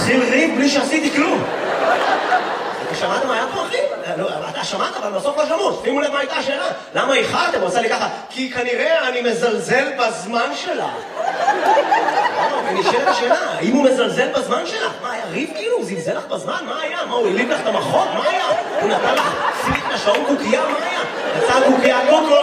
התחיל ריב בלי שעשיתי כלום. שמעת מה היה פה, אחי? אתה שמעת, אבל בסוף לא שמעו. שימו לב מה הייתה השאלה. למה איחרתם? הוא עושה לי ככה, כי כנראה אני מזלזל בזמן שלה. ונשאלת השאלה, האם הוא מזלזל בזמן שלה? מה, היה ריב כאילו? הוא זלזל לך בזמן? מה היה? מה, הוא הליב לך את המחות? מה היה? הוא נתן לך סימית לשעון קוקייה? מה היה? יצא קוקייה קוקו.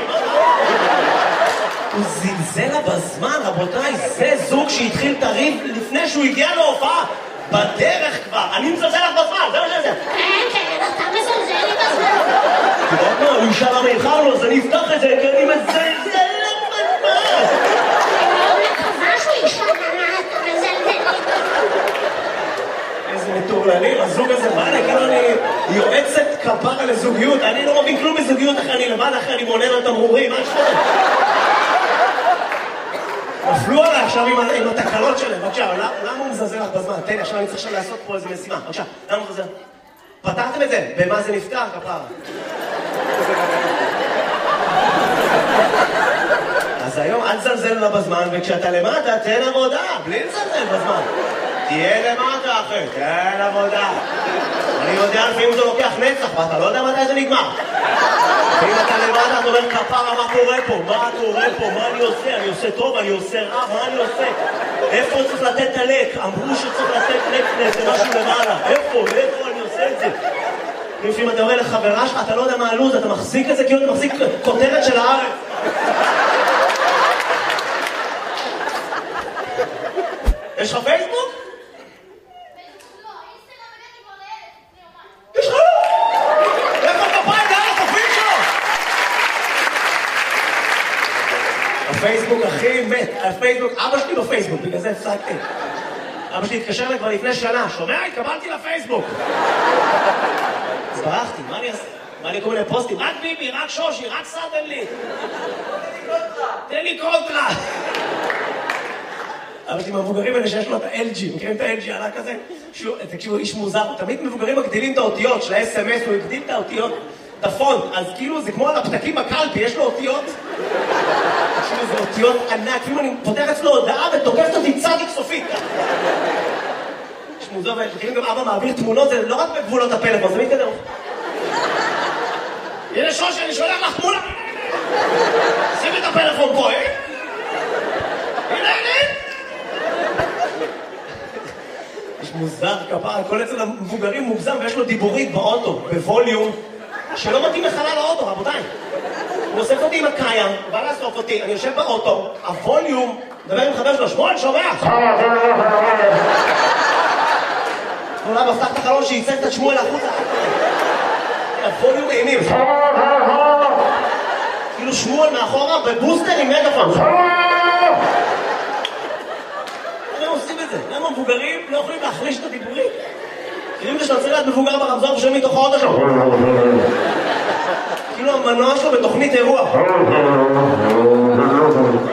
הוא זלזל לה בזמן, רבותיי, זה זוג שהתחיל את הריב לפני שהוא הגיע להופעה. בדרך כבר, אני מזלזל לך בזמן, זה מה שזה. כן, אתה מזלזל לי בזמן. אתה יודע מה, הוא ישאל למה איחרנו, אז אני אפתח את זה, כי אני מזלזל לך בזמן. אני מאוד מקווה שהוא ישאל למה אתה מזלזל לי בזמן. איזה מטורללים, הזוג הזה בא לי, כאילו אני יועצת כפרה לזוגיות, אני לא מבין כלום בזוגיות אחרי אני לבד, אחרי אני מונן על תמרורים, מה שפות? נפלו עליי עכשיו עם התקלות שלהם, בבקשה, למה הוא מזלזל לך בזמן? תן לי, עכשיו אני צריך עכשיו לעשות פה איזה משימה, בבקשה, למה הוא מזלזל? פתרתם את זה? במה זה נפתר, כפרה? אז היום אל תזלזל לה בזמן, וכשאתה למטה, תן עבודה, בלי לזלזל בזמן. תהיה למטה, אחי, תן עבודה. אני יודע לפעמים זה לוקח נצח, ואתה לא יודע מתי זה נגמר. ואם אתה למטה, אתה אומר, כפרה, מה קורה פה? מה קורה פה? מה אני עושה? אני עושה טוב? אני עושה רע? מה אני עושה? איפה צריך לתת את הלק? אמרו שצריך לתת לק למשהו למעלה. איפה אני עושה את זה? לפעמים אתה אומר לחברה שלך, אתה לא יודע מה הלוז, אתה מחזיק את זה כאילו אתה מחזיק כותרת של הארץ. יש לך פייסבוק? יש לך? איפה כפיים דרך הפרופייל שלו? הפייסבוק הכי מת, הפייסבוק, אבא שלי בפייסבוק, בגלל זה הפסקתי. אבא שלי התקשר לי כבר לפני שנה, שומע? התקבלתי לפייסבוק. אז ברחתי, מה אני אעשה? מה אני קורא לי פוסטים? רק ביבי, רק שושי, רק סרטן לי. תן לי קונטרה. אבל עם המבוגרים האלה שיש לו את ה-LG, מכירים את ה-LG עלה כזה? תקשיבו, איש מוזר, תמיד מבוגרים מגדילים את האותיות של ה-SMS, הוא הגדיל את האותיות, את הפונט, אז כאילו זה כמו על הפתקים בקלפי, יש לו אותיות. תקשיבו, זה אותיות ענק, כאילו אני פותח אצלו הודעה ותוקפת אותי צדיק סופית. איש מוזר, ומכירים גם אבא מעביר תמונות, זה לא רק בגבולות הפלאפון, זה מתקדם. הנה שושי, אני שולח לך תמונה. שים את הפלאפון פה, אה? הנה. יש מוזר כפרה, כל אצל המבוגרים מוגזם ויש לו דיבורית באוטו, בווליום, שלא מתאים לחלל האוטו, רבותיי. הוא אוסף אותי עם הקיים, הוא בא לאסוף אותי, אני יושב באוטו, הווליום, מדבר עם חבר שלו, שמואל, שומע? אולי מפתח את החלון שייצג את שמואל החוצה. הווליום אימים. כאילו שמואל מאחורה בבוסטר עם מגפון. למה עושים את זה? למה מבוגרים לא יכולים להחליש את הדיבורים? כאילו שאתה צריך להיות מבוגר ברמזור ושומעים מתוך האוטו שלו. כאילו המנוע שלו בתוכנית אירוע.